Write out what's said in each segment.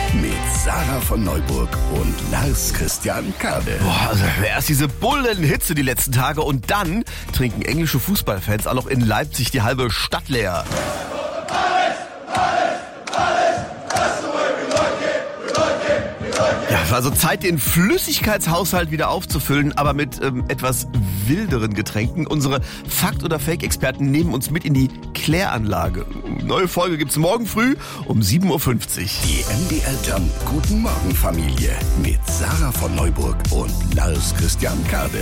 mit Sarah von Neuburg und Lars Christian Kade. Boah, also erst diese Bullenhitze die letzten Tage und dann trinken englische Fußballfans auch noch in Leipzig die halbe Stadt leer. Ja, also Zeit, den Flüssigkeitshaushalt wieder aufzufüllen, aber mit etwas wilderen Getränken. Unsere Fakt- oder Fake-Experten nehmen uns mit in die Kläranlage. Neue Folge gibt's morgen früh um 7.50 Uhr. Die MDR Jump Guten Morgen Familie mit Sarah von Neuburg und Lars Christian Kade.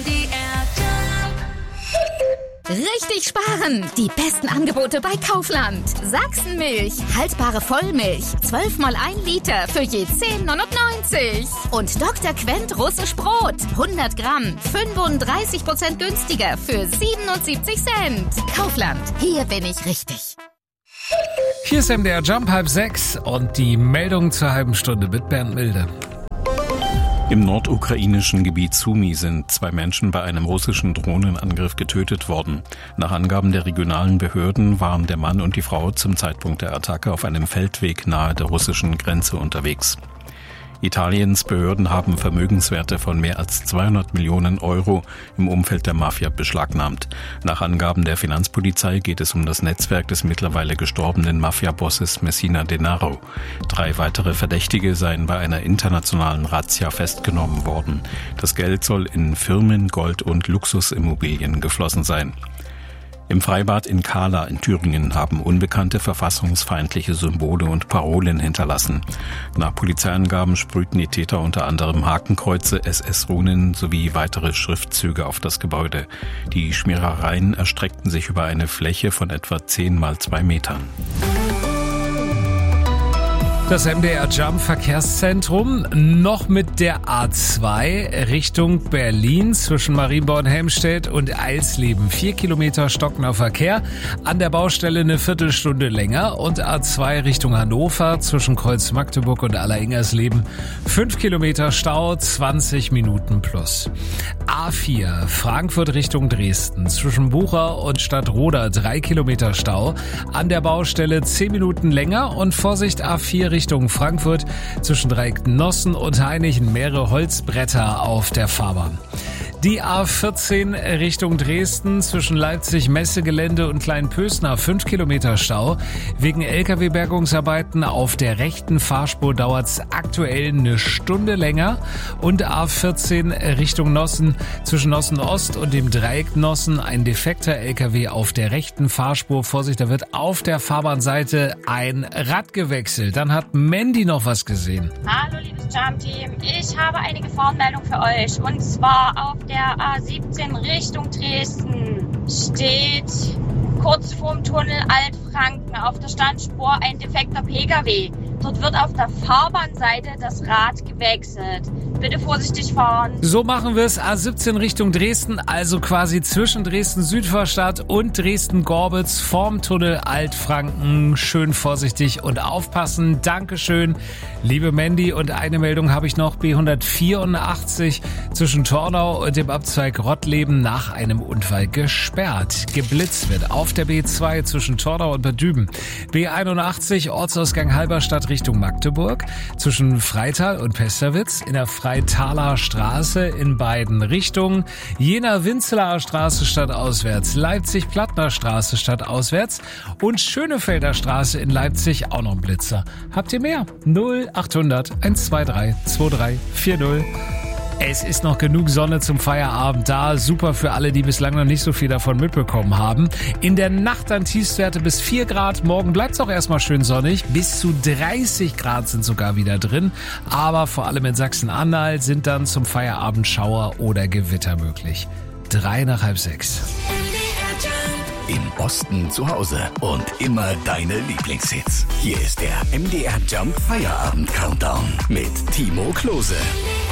Richtig sparen! Die besten Angebote bei Kaufland. Sachsenmilch, haltbare Vollmilch, 12 mal 1 Liter für je 10,99. Und Dr. Quent russisch Brot, 100 Gramm, 35% günstiger für 77 Cent. Kaufland, hier bin ich richtig. Hier ist MDR Jump 5:06 und die Meldung zur halben Stunde mit Bernd Milde. Im nordukrainischen Gebiet Sumy sind 2 Menschen bei einem russischen Drohnenangriff getötet worden. Nach Angaben der regionalen Behörden waren der Mann und die Frau zum Zeitpunkt der Attacke auf einem Feldweg nahe der russischen Grenze unterwegs. Italiens Behörden haben Vermögenswerte von mehr als 200 Millionen Euro im Umfeld der Mafia beschlagnahmt. Nach Angaben der Finanzpolizei geht es um das Netzwerk des mittlerweile gestorbenen Mafia-Bosses Messina Denaro. 3 weitere Verdächtige seien bei einer internationalen Razzia festgenommen worden. Das Geld soll in Firmen, Gold- und Luxusimmobilien geflossen sein. Im Freibad in Kala in Thüringen haben Unbekannte verfassungsfeindliche Symbole und Parolen hinterlassen. Nach Polizeiangaben sprühten die Täter unter anderem Hakenkreuze, SS-Runen sowie weitere Schriftzüge auf das Gebäude. Die Schmierereien erstreckten sich über eine Fläche von etwa 10 mal 2 Metern. Das MDR Jump Verkehrszentrum noch mit der A2 Richtung Berlin zwischen Marienborn, Helmstedt und Eisleben. 4 Kilometer stockender Verkehr, an der Baustelle eine Viertelstunde länger und A2 Richtung Hannover zwischen Kreuz Magdeburg und Alleringsersleben 5 Kilometer Stau, 20 Minuten plus. A4 Frankfurt Richtung Dresden zwischen Bucher und Stadtroda 3 Kilometer Stau, an der Baustelle 10 Minuten länger und Vorsicht A4 Richtung Frankfurt zwischen Dreiecknossen und Hainichen mehrere Holzbretter auf der Fahrbahn. Die A14 Richtung Dresden zwischen Leipzig Messegelände und Kleinpösner 5 Kilometer Stau. Wegen LKW-Bergungsarbeiten auf der rechten Fahrspur dauert es aktuell eine Stunde länger. Und A14 Richtung Nossen zwischen Nossen Ost und dem Dreieck Nossen ein defekter LKW auf der rechten Fahrspur. Vorsicht, da wird auf der Fahrbahnseite ein Rad gewechselt. Dann hat Mandy noch was gesehen. Hallo liebes Jump-Team, ich habe eine Gefahrenmeldung für euch. Und zwar auf der A17 Richtung Dresden steht kurz vorm Tunnel Altfranken auf der Standspur ein defekter Pkw. Dort wird auf der Fahrbahnseite das Rad gewechselt. Bitte vorsichtig fahren. So machen wir es. A17 Richtung Dresden, also quasi zwischen Dresden-Südvorstadt und Dresden-Gorbitz vorm Tunnel Altfranken. Schön vorsichtig und aufpassen. Dankeschön, liebe Mandy. Und eine Meldung habe ich noch. B184 zwischen Tornau und dem Abzweig Rottleben nach einem Unfall gesperrt. Geblitzt wird auf der B2 zwischen Tornau und Bad Düben. B81 Ortsausgang Halberstadt Richtung Magdeburg zwischen Freital und Pesterwitz in der Freitaler Straße in beiden Richtungen. Jena-Winzelaer Straße stadtauswärts, Leipzig-Plattner Straße stadtauswärts und Schönefelder Straße in Leipzig auch noch ein Blitzer. Habt ihr mehr? 0800 123 2340. Es ist noch genug Sonne zum Feierabend da. Super für alle, die bislang noch nicht so viel davon mitbekommen haben. In der Nacht dann Tiefstwerte bis 4 Grad. Morgen bleibt es auch erstmal schön sonnig. Bis zu 30 Grad sind sogar wieder drin. Aber vor allem in Sachsen-Anhalt sind dann zum Feierabend Schauer oder Gewitter möglich. 3 nach halb 6. Im Osten zu Hause und immer deine Lieblingshits. Hier ist der MDR Jump Feierabend Countdown mit Timo Klose.